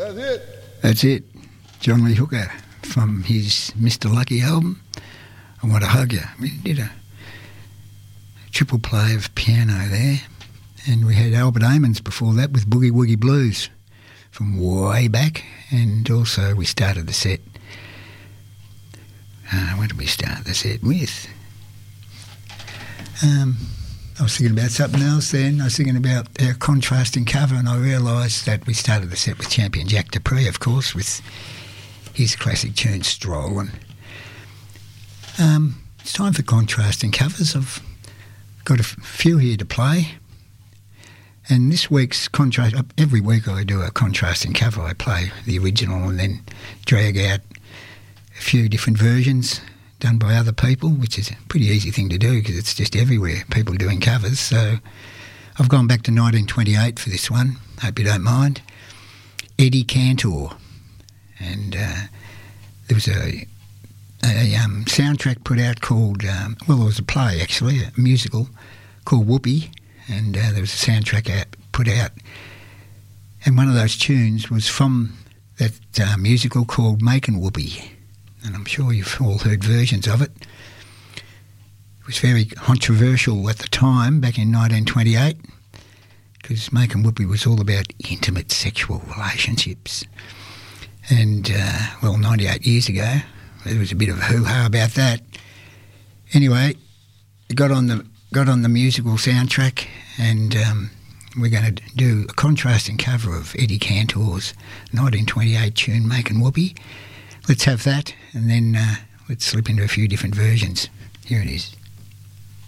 That's it. John Lee Hooker from his Mr. Lucky album. I Want to Hug You. We did a triple play of piano there. And we had Albert Ammons before that with Boogie Woogie Blues from way back. And also we started the set. What did we start the set with? I was thinking about something else then. I was thinking about our contrasting cover, and I realised that we started the set with Champion Jack Dupree, of course, with his classic tune Stroll. And it's time for contrasting covers. I've got a few here to play. And this week's contrast, every week I do a contrasting cover. I play the original and then drag out a few different versions done by other people, which is a pretty easy thing to do because it's just everywhere, people doing covers. So I've gone back to 1928 for this one. Hope you don't mind. Eddie Cantor. And there was a soundtrack put out called, well, it was a play actually, a musical called Whoopi, and there was a soundtrack put out. And one of those tunes was from that musical called Makin' Whoopi. And I'm sure you've all heard versions of it. It was very controversial at the time, back in 1928, because Makin' Whoopi was all about intimate sexual relationships. And, 98 years ago, there was a bit of a hoo-ha about that. Anyway, it got on the musical soundtrack, and we're going to do a contrasting cover of Eddie Cantor's 1928 tune, Makin' Whoopi. Let's have that, and then let's slip into a few different versions. Here it is.